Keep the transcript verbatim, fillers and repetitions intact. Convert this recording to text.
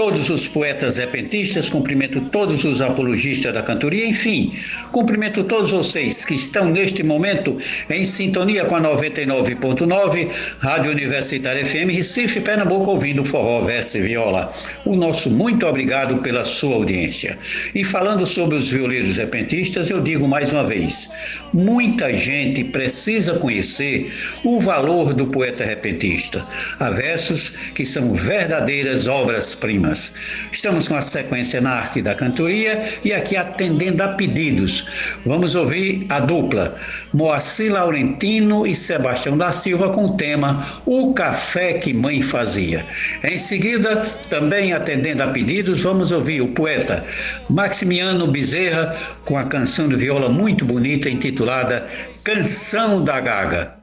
todos os poetas repentistas, cumprimento todos os apologistas da cantoria, enfim, cumprimento todos vocês que estão neste momento em sintonia com a noventa e nove ponto nove, Rádio Universitária F M, Recife, Pernambuco, ouvindo forró, verso e viola. O nosso muito obrigado pela sua audiência. E falando sobre os violeiros repentistas, eu digo mais uma vez, muita gente precisa conhecer o valor do poeta repentista. Há versos que são verdadeiras obras-primas. Estamos com a sequência na arte da cantoria e aqui atendendo a pedidos. Vamos ouvir a dupla Moacir Laurentino e Sebastião da Silva com o tema O Café que Mãe Fazia. Em seguida, também atendendo a pedidos, vamos ouvir o poeta Maximiano Bezerra com a canção de viola muito bonita intitulada Canção da Gaga.